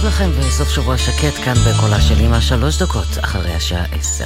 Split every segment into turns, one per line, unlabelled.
לכם וסוף שבוע שקט כאן בקולה של אמא, 3 דקות אחרי השעה 10.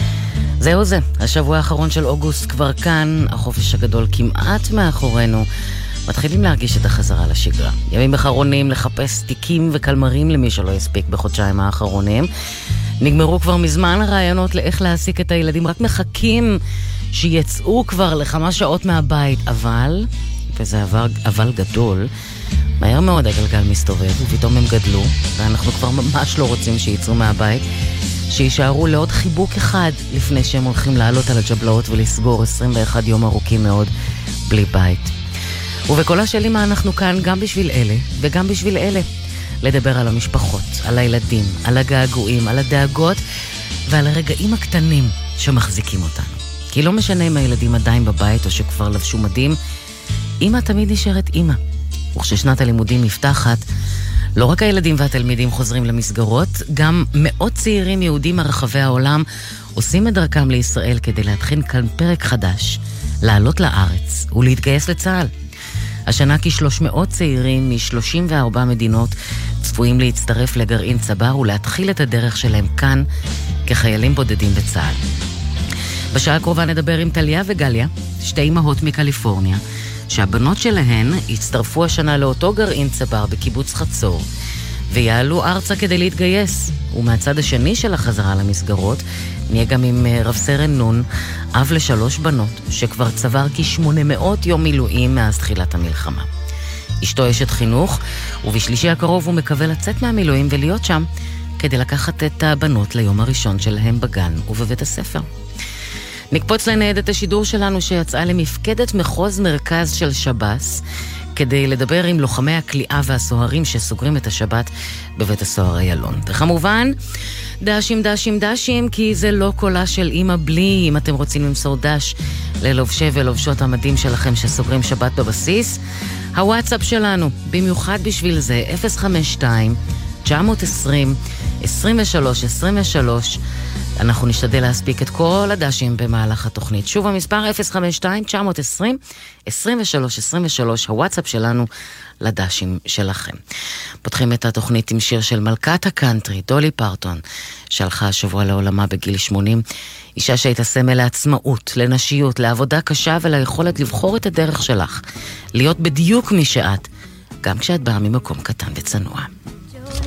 זהו זה, השבוע האחרון של אוגוסט כבר כאן, החופש הגדול כמעט מאחורינו, מתחילים להרגיש את החזרה לשגרה. ימים אחרונים לחפש תיקים וקלמרים למי שלא יספיק בחודשיים האחרונים. נגמרו כבר מזמן הרעיונות לאיך להעסיק את הילדים, רק מחכים שיצאו כבר לכמה שעות מהבית, אבל, וזה אבל גדול, מהר מאוד הגלגל מסתובב ופתאום הם גדלו, ואנחנו כבר ממש לא רוצים שיצאו מהבית, שישארו לעוד חיבוק אחד לפני שהם הולכים לעלות על הג'בלאות ולסגור 21 יום ארוכים מאוד בלי בית. ובקולה של אמא אנחנו כאן גם בשביל אלה וגם בשביל אלה, לדבר על המשפחות, על הילדים, על הגעגועים, על הדאגות ועל הרגעים הקטנים שמחזיקים אותנו. כי לא משנה אם הילדים עדיין בבית או שכבר לבשו מדים, אמא תמיד נשארת אמא. וכששנת הלימודים נפתחת, לא רק הילדים והתלמידים חוזרים למסגרות, גם מאות צעירים יהודים מרחבי העולם עושים את דרכם לישראל כדי להתחיל כאן פרק חדש, לעלות לארץ ולהתגייס לצה"ל. השנה כ-300 צעירים מ-34 מדינות צפויים להצטרף לגרעין צבר ולהתחיל את הדרך שלהם כאן כחיילים בודדים בצה"ל. בשעה הקרובה נדבר עם טליה וגליה, 2 אמהות מקליפורניה, שהבנות שלהן הצטרפו השנה לאותו גרעין צבר בקיבוץ חצור, ויעלו ארצה כדי להתגייס. ומהצד השני של החזרה למסגרות, נהיה גם עם רב סרן נון, אב ל3 בנות, שכבר צבר כ-800 יום מילואים מאז תחילת המלחמה. אשתו אשת חינוך, ובשלישי הקרוב הוא מקווה לצאת מהמילואים ולהיות שם, כדי לקחת את הבנות ליום הראשון שלהם בגן ובבית הספר. נקפוץ לניידת השידור שלנו שיצאה למפקדת מחוז מרכז של שב"ס, כדי לדבר עם לוחמי הכליאה והסוהרים שסוגרים את השבת בבית הסוהר איילון. וכמובן, דשים, כי זה לא קולה של אמא בלי. אם אתם רוצים למסור דש ללובשי ולובשות המדים שלכם שסוגרים שבת בבסיס, הוואטסאפ שלנו, במיוחד בשביל זה, 052-920-2323. אנחנו נשתדל להספיק את כל הדשים במהלך התוכנית. שוב המספר 052-920-2323, הוואטסאפ שלנו לדשים שלכם. פותחים את התוכנית עם שיר של מלכת הקאנטרי, דולי פרטון, שהלכה השבוע לעולמה בגיל 80. אישה שהייתה סמל לעצמאות, לנשיות, לעבודה קשה וליכולת לבחור את הדרך שלך, להיות בדיוק מי שאת, גם כשאת באה ממקום קטן וצנוע.